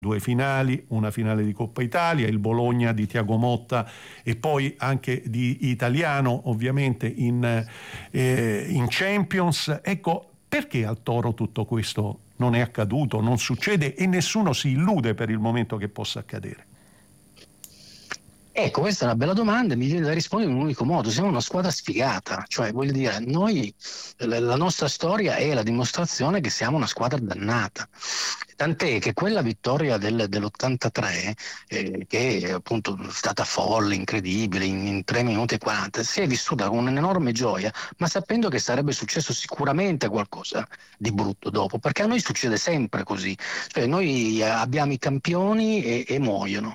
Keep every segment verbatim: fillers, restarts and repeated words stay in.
due finali, una finale di Coppa Italia, il Bologna di Thiago Motta e poi anche di Italiano ovviamente in, eh, in Champions. Ecco, perché al Toro tutto questo non è accaduto, non succede e nessuno si illude per il momento che possa accadere? Ecco, questa è una bella domanda e mi viene da rispondere in un unico modo: siamo una squadra sfigata, cioè voglio dire, noi, la nostra storia è la dimostrazione che siamo una squadra dannata, tant'è che quella vittoria del, dell'ottantatré, eh, che è appunto stata folle, incredibile, in, in tre minuti e quaranta, si è vissuta con un'enorme gioia, ma sapendo che sarebbe successo sicuramente qualcosa di brutto dopo, perché a noi succede sempre così, cioè noi abbiamo i campioni e, e muoiono.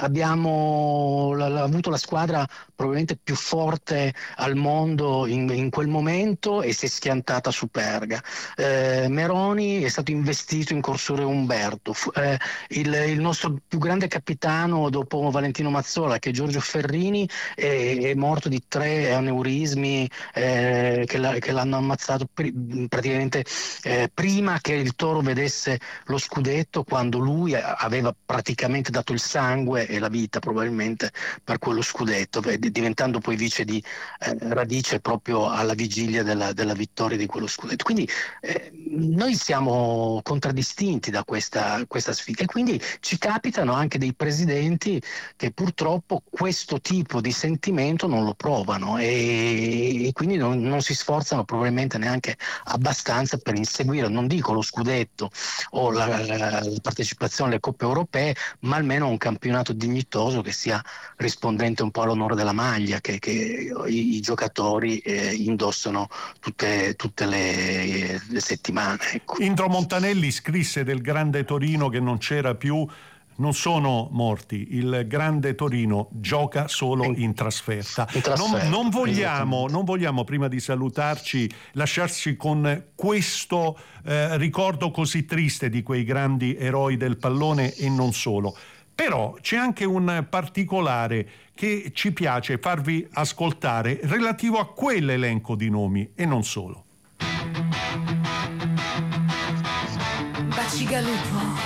Abbiamo la, la, avuto la squadra probabilmente più forte al mondo in, in quel momento e si è schiantata su Perga. Eh, Meroni è stato investito in Corsuore Umberto. Fu, eh, il, il nostro più grande capitano dopo Valentino Mazzola, che è Giorgio Ferrini, è, è morto di tre aneurismi eh, che, la, che l'hanno ammazzato pr- praticamente eh, prima che il Toro vedesse lo scudetto, quando lui aveva praticamente dato il sangue e la vita probabilmente per quello scudetto, diventando poi vice di eh, Radice proprio alla vigilia della, della vittoria di quello scudetto. Quindi eh, noi siamo contraddistinti da questa, questa sfida e quindi ci capitano anche dei presidenti che purtroppo questo tipo di sentimento non lo provano e, e quindi non, non si sforzano probabilmente neanche abbastanza per inseguire, non dico lo scudetto o la, la, la partecipazione alle coppe europee, ma almeno un campionato dignitoso che sia rispondente un po' all'onore della maglia che, che i, i giocatori eh, indossano tutte, tutte le, le settimane. Ecco. Indro Montanelli scrisse del Grande Torino che non c'era più. Non sono morti, il Grande Torino gioca solo in trasferta. In trasferta non, non, vogliamo, non vogliamo, prima di salutarci, lasciarci con questo eh, ricordo così triste di quei grandi eroi del pallone e non solo. Però c'è anche un particolare che ci piace farvi ascoltare relativo a quell'elenco di nomi e non solo. Bacigalupo.